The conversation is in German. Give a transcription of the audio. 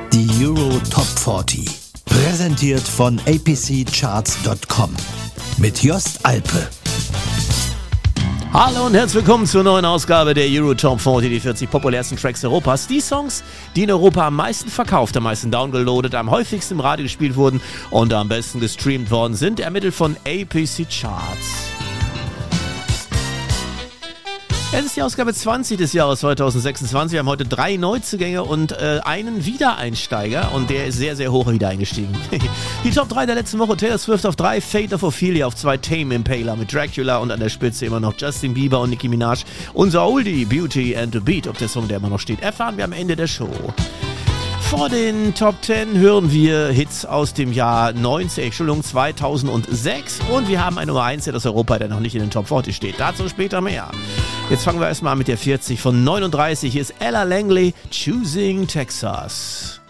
Die Euro Top 40. Präsentiert von apccharts.com. Mit Jost Alpe. Hallo und herzlich willkommen zur neuen Ausgabe der Euro Top 40, die 40 populärsten Tracks Europas. Die Songs, die in Europa am meisten verkauft, am meisten downgeloadet, am häufigsten im Radio gespielt wurden und am besten gestreamt worden sind, ermittelt von APC Charts. Es ist die Ausgabe 20 des Jahres 2026. Wir haben heute 3 Neuzugänge und einen Wiedereinsteiger und der ist sehr, sehr hoch wieder eingestiegen. Die Top 3 der letzten Woche: Taylor Swift auf 3, Fate of Ophelia auf 2, Tame Impala mit Dracula und an der Spitze immer noch Justin Bieber und Nicki Minaj. Unser Oldie, Beauty and the Beat, ob der Song, der immer noch steht, erfahren wir am Ende der Show. Vor den Top 10 hören wir Hits aus dem Jahr 2006 und wir haben einen Nummer 1 Hit aus Europa, der noch nicht in den Top 40 steht. Dazu später mehr. Jetzt fangen wir erstmal mit der 40 von 39. Hier ist Ella Langley, Choosing Texas.